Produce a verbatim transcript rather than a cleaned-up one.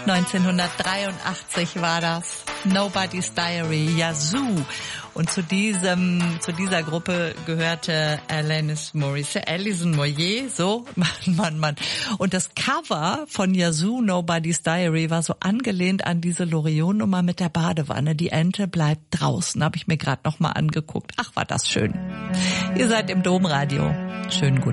neunzehnhundertdreiundachtzig war das. Nobody's Diary, Yazoo. Und zu diesem, zu dieser Gruppe gehörte Alanis Morissette, Alison Moyet, so, Mann, Mann, Mann. Und das Cover von Yazoo, Nobody's Diary, war so angelehnt an diese Loriot-Nummer mit der Badewanne. Die Ente bleibt draußen, habe ich mir gerade noch mal angeguckt. Ach, war das schön. Ihr seid im Domradio. Schönen guten